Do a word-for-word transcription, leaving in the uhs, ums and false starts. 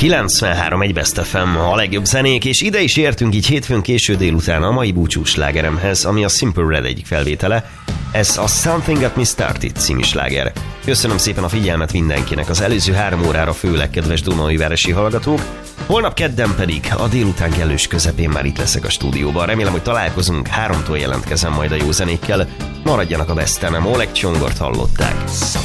kilencvenhárom egy Best ef em, a legjobb zenék, és ide is értünk így hétfőn késő délután a mai búcsús slágeremhez, ami a Simple Red egyik felvétele. Ez a Something Got Me Started című sláger. Köszönöm szépen a figyelmet mindenkinek, az előző három órára főleg, kedves Dunaújvárosi hallgatók. Holnap kedden pedig a délután kellős közepén már itt leszek a stúdióban. Remélem, hogy találkozunk, háromtól jelentkezem majd a jó zenékkel. Maradjanak a Besten, Oleg Csongort hallották.